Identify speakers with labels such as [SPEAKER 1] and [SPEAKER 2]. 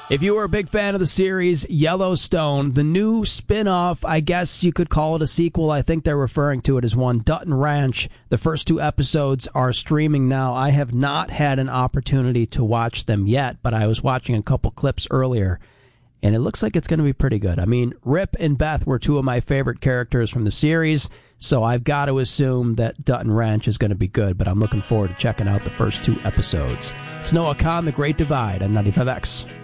[SPEAKER 1] If you were a big fan of the series Yellowstone, the new spin-off, I guess you could call it a sequel. I think they're referring to it as one, Dutton Ranch. The first 2 episodes are streaming now. I have not had an opportunity to watch them yet, but I was watching a couple clips earlier, and it looks like it's going to be pretty good. I mean, Rip and Beth were 2 of my favorite characters from the series, so I've got to assume that Dutton Ranch is going to be good, but I'm looking forward to checking out the first 2 episodes. It's Noah Kahn, The Great Divide on 95X.